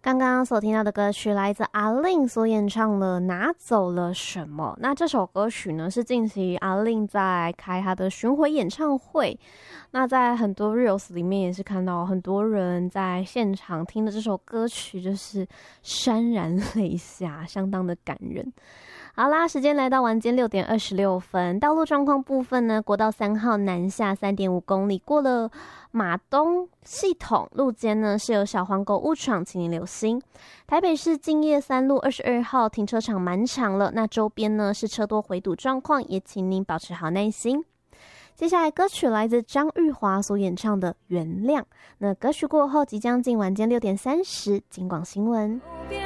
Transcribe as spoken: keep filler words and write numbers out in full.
刚刚所听到的歌曲来自阿令所演唱的《拿走了什么》。那这首歌曲呢，是近期阿令在开他的巡回演唱会。那在很多 reels 里面也是看到很多人在现场听的这首歌曲，就是潸然泪下，相当的感人。好啦，时间来到晚间六点二十六分。道路状况部分呢，国道三号南下 三点五公里，过了马东系统路肩呢是有小黄狗误闯，请您留心。台北市敬业三路二十二号停车场满场了，那周边呢是车多回堵状况，也请您保持好耐心。接下来歌曲来自张玉华所演唱的《原谅》。那歌曲过后，即将进晚间六点三十，警广新闻。